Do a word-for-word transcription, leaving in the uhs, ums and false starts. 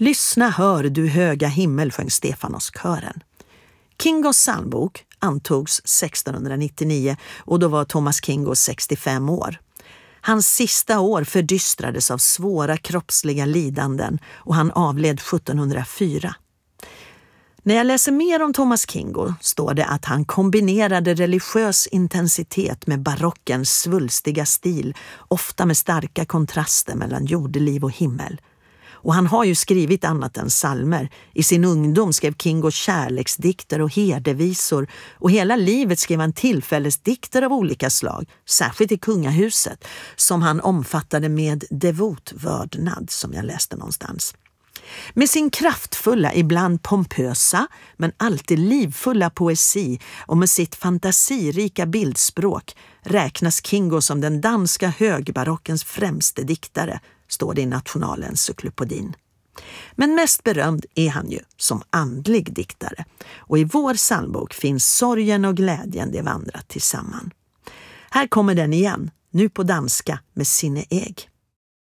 Lyssna, hör du höga himmel, sjöng Stefanoskören. Kingos psalmbok antogs sextonhundranittionio och då var Thomas Kingo sextiofem år. Hans sista år fördystrades av svåra kroppsliga lidanden och han avled sjuttonhundrafyra. När jag läser mer om Thomas Kingo står det att han kombinerade religiös intensitet med barockens svulstiga stil, ofta med starka kontraster mellan jordeliv och himmel. Och han har ju skrivit annat än psalmer. I sin ungdom skrev Kingo kärleksdikter och herdevisor och hela livet skrev han tillfällesdikter av olika slag, särskilt i kungahuset, som han omfattade med devot vördnad, som jag läste någonstans. Med sin kraftfulla, ibland pompösa, men alltid livfulla poesi och med sitt fantasirika bildspråk räknas Kingo som den danska högbarockens främste diktare, står det i Nationalencyklopedin. Men mest berömd är han ju som andlig diktare. Och i vår psalmbok finns sorgen och glädjen det vandrat tillsammans. Här kommer den igen, nu på danska med Sinne Eg.